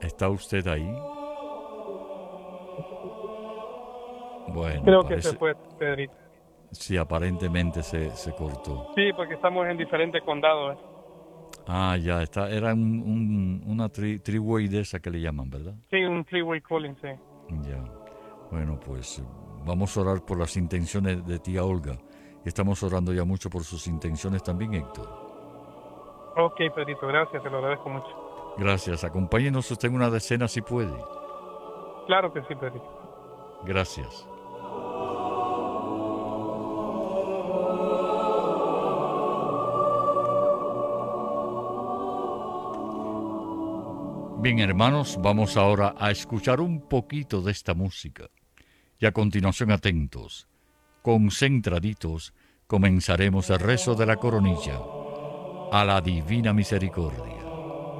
¿Está usted ahí? Bueno, Creo que se parece... fue, Pedrito. Sí, aparentemente se cortó. Sí, porque estamos en diferentes condados. Ah, ya está. Era una three-way de esa que le llaman, ¿verdad? Sí, un freeway calling, sí. Ya. Bueno, pues vamos a orar por las intenciones de tía Olga. Estamos orando ya mucho por sus intenciones también, Héctor. Ok, Pedrito, gracias, te lo agradezco mucho. Gracias. Acompáñenos usted en una decena si puede. Claro que sí, Pedrito. Gracias. Bien, hermanos, vamos ahora a escuchar un poquito de esta música. Y a continuación, atentos, concentraditos, comenzaremos el rezo de la coronilla a la divina misericordia.